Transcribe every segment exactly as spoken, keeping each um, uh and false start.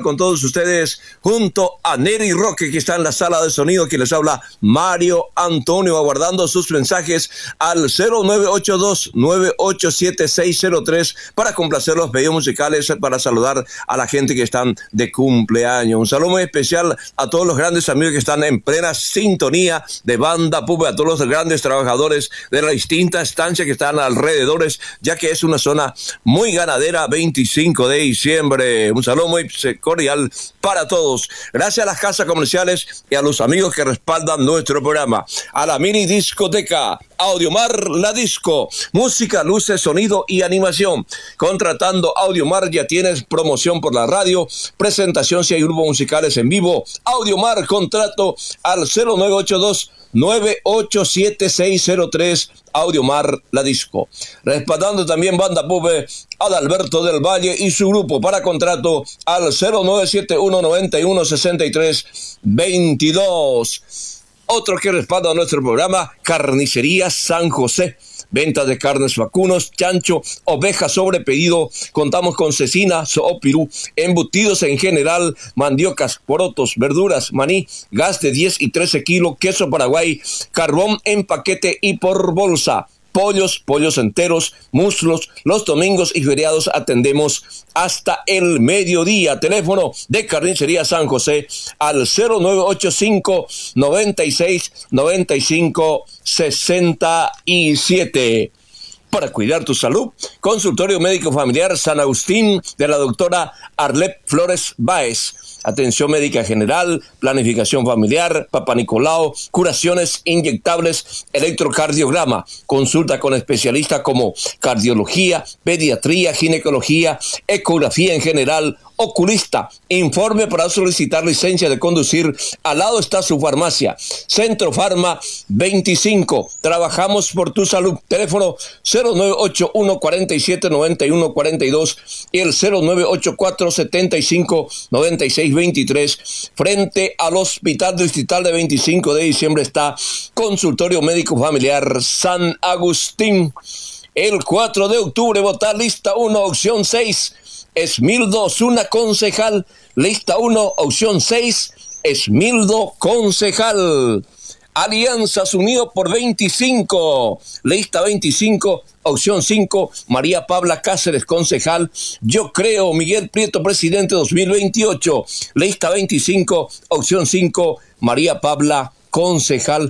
con todos ustedes junto a Neri Roque, que está en la sala de sonido, que les habla Mario Antonio, aguardando sus mensajes al cero nueve ocho dos, nueve ocho siete, seis cero tres para complacer los pedidos musicales, para saludar a la gente que están de cumpleaños. Un saludo muy especial a todos los grandes amigos que están en plena sintonía de Banda Pupe, a todos los grandes trabajadores de la distinta estancia que están alrededores, ya que es una zona muy ganadera. Veinticinco de diciembre, un saludo muy cordial para todos. Gracias a las casas comerciales y a los amigos que respaldan nuestro programa. A la mini discoteca Audiomar La Disco, música, luces, sonido y animación. Contratando Audiomar ya tienes promoción por la radio, presentación si hay grupos musicales en vivo. Audiomar, contrato al cero nueve ocho dos, nueve ocho siete, seis cero tres, Audiomar La Disco. Respaldando también Banda Pupe, Adalberto del Valle y su grupo, para contrato al cero nueve siete uno, noventa y uno, sesenta y tres, veintidós. Otro que respalda nuestro programa, Carnicería San José. Venta de carnes vacunos, chancho, ovejas sobre pedido. Contamos con cecina, soopirú, embutidos en general, mandiocas, porotos, verduras, maní, gas de diez y trece kilos, queso Paraguay, carbón en paquete y por bolsa. Pollos, pollos enteros, muslos, los domingos y feriados atendemos hasta el mediodía. Teléfono de Carnicería San José al cero nueve ocho cinco, noventa y seis, noventa y cinco, sesenta y siete. Para cuidar tu salud, Consultorio Médico Familiar San Agustín de la doctora Arlet Flores Báez. Atención médica general, planificación familiar, Papa Nicolau, curaciones inyectables, electrocardiograma. Consulta con especialistas como cardiología, pediatría, ginecología, ecografía en general, oculista. Informe para solicitar licencia de conducir. Al lado está su farmacia. Centro Farma veinticinco. Trabajamos por tu salud. Teléfono cero nueve ocho uno, cuarenta y siete, noventa y uno, cuarenta y dos y el cero nueve ocho cuatro, setenta y cinco, noventa y seis, veintitrés. Frente al Hospital Distrital de veinticinco de diciembre está Consultorio Médico Familiar San Agustín. El cuatro de octubre, votar lista uno, opción seis. Esmildo Zuna, concejal. Lista uno, opción seis, Esmildo, concejal. Alianzas Unidos por veinticinco. Lista veinticinco, opción cinco, María Pabla Cáceres, concejal. Yo creo, Miguel Prieto, presidente dos mil veintiocho. Lista veinticinco, opción cinco, María Pabla, concejal.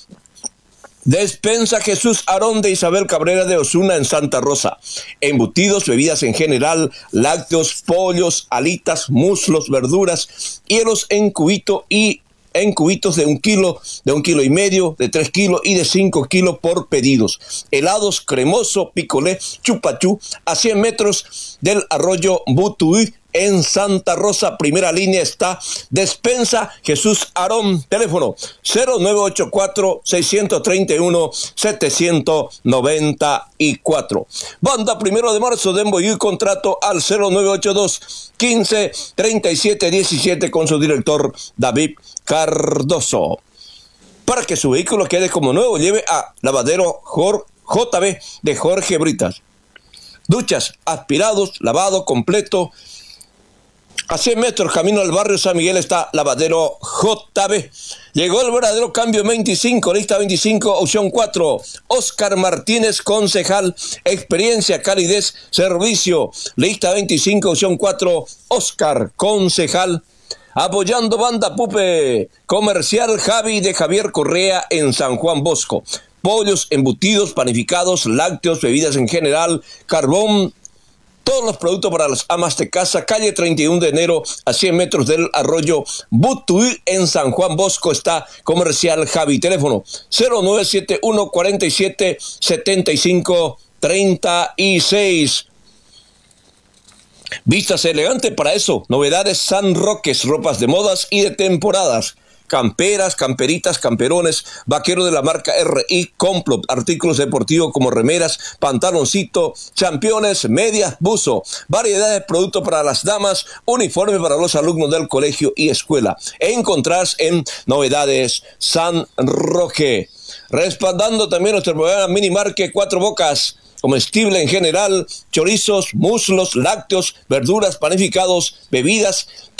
Despensa Jesús Arón de Isabel Cabrera de Osuna en Santa Rosa. Embutidos, bebidas en general, lácteos, pollos, alitas, muslos, verduras, hielos en cubito y en cubitos de un kilo, de un kilo y medio, de tres kilos y de cinco kilos por pedidos. Helados cremoso, picolé, chupachú, a cien metros del arroyo Butuí, en Santa Rosa. Primera línea está Despensa Jesús Arón. Teléfono cero nueve ocho cuatro, seis tres uno, siete nueve cuatro. Banda Primero de Marzo de Emboyuy, contrato al cero nueve ocho dos, quince, treinta y siete, diecisiete con su director David Cardoso. Para que su vehículo quede como nuevo, lleve a Lavadero J B de Jorge Britas. Duchas, aspirados, lavado completo. A cien metros camino al barrio San Miguel está Lavadero J B. Llegó el verdadero cambio veinticinco, lista veinticinco, opción cuatro. Oscar Martínez, concejal. Experiencia, calidez, servicio. Lista veinticinco, opción cuatro. Oscar, concejal. Apoyando Banda Pupe. Comercial Javi de Javier Correa en San Juan Bosco. Pollos, embutidos, panificados, lácteos, bebidas en general, carbón. Todos los productos para las amas de casa. Calle treinta y uno de enero, a cien metros del arroyo Butuí, en San Juan Bosco está Comercial Javi. Teléfono cero nueve siete uno, cuarenta y siete, setenta y cinco, treinta y seis. Vistas elegante para eso. Novedades San Roques, ropas de modas y de temporadas. Camperas, camperitas, camperones, vaquero de la marca R I, Complot, artículos deportivos como remeras, pantaloncito, championes, medias, buzo, variedades de productos para las damas, uniforme para los alumnos del colegio y escuela. Encontrás en Novedades San Roque. Respaldando también nuestro programa Mini Market Cuatro Bocas, comestible en general, chorizos, muslos, lácteos, verduras, panificados, bebidas,